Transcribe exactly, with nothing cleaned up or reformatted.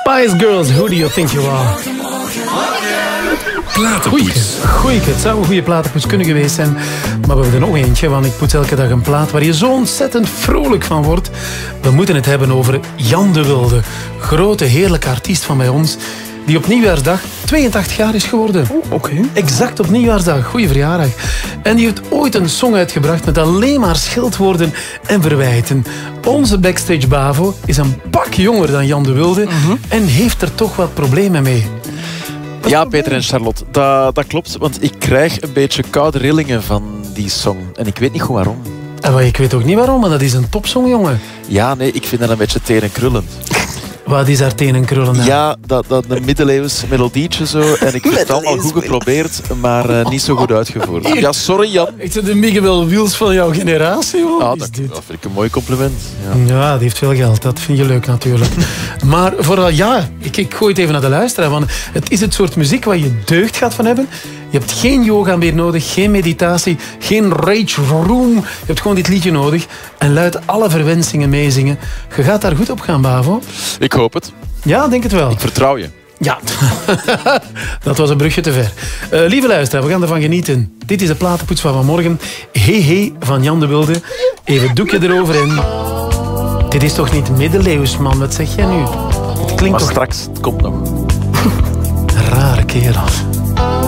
Spice Girls, who do you think you are? Platenpoets. Goeie, het zou een goede platenpoets kunnen geweest zijn. Maar we hebben er nog eentje, want ik poets elke dag een plaat waar je zo ontzettend vrolijk van wordt. We moeten het hebben over Jan de Wilde. Grote, heerlijke artiest van bij ons. Die op Nieuwjaarsdag tweeëntachtig jaar is geworden. Oh, oké. Okay. Exact op Nieuwjaarsdag. Goeie verjaardag. En die heeft ooit een song uitgebracht met alleen maar schildwoorden en verwijten. Onze backstage Bavo is een pak jonger dan Jan de Wilde. Mm-hmm. En heeft er toch wat problemen mee. Ja, Peter en Charlotte, dat, dat klopt. Want ik krijg een beetje koude rillingen van die song. En ik weet niet goed waarom. En ik weet ook niet waarom, maar dat is een popsong, jongen. Ja, nee, ik vind dat een beetje tenenkrullend. Wat is daar tenenkrullend aan? Ja, dat, dat een middeleeuws melodietje zo. En ik vind het allemaal goed geprobeerd, maar uh, niet zo goed uitgevoerd. Ja, sorry Jan. Ik zit de Miguel Wiels van jouw generatie, hoor. Ah, dat, dat vind ik een mooi compliment. Ja. ja, die heeft veel geld. Dat vind je leuk natuurlijk. Maar vooral, ja, ik, ik gooi het even naar de luisteraar. Want het is het soort muziek waar je deugd gaat van hebben. Je hebt geen yoga meer nodig, geen meditatie, geen rage room. Je hebt gewoon dit liedje nodig. En luid alle verwensingen meezingen. Je gaat daar goed op gaan, Bavo. Ik hoop het. Ja, denk het wel. Ik vertrouw je. Ja, dat was een brugje te ver. Uh, lieve luisteraar, we gaan ervan genieten. Dit is de platenpoets van vanmorgen. Hey Hey van Jan de Wilde. Even doekje erover en... Dit is toch niet middeleeuws, man? Wat zeg jij nu? Het klinkt maar toch... straks, het komt nog. Rare kerel.